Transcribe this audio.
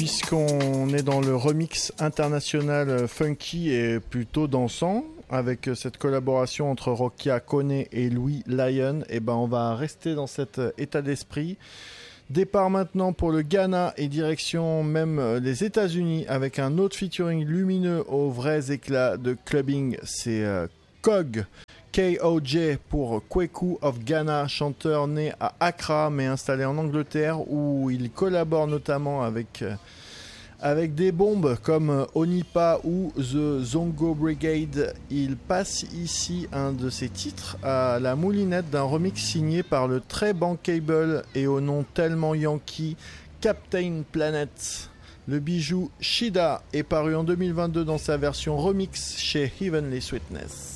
puisqu'on est dans le remix international funky et plutôt dansant, avec cette collaboration entre Rokia Kone et Louis Lyon, et ben on va rester dans cet état d'esprit. Départ maintenant pour le Ghana et direction même les États-Unis avec un autre featuring lumineux aux vrais éclats de clubbing. C'est Kog, K.O.J. pour Kweku of Ghana, chanteur né à Accra mais installé en Angleterre où il collabore notamment avec des bombes comme Onipa ou The Zongo Brigade. Il passe ici un de ses titres à la moulinette d'un remix signé par le très bankable et au nom tellement yankee Captain Planet. Le bijou Shida est paru en 2022 dans sa version remix chez Heavenly Sweetness.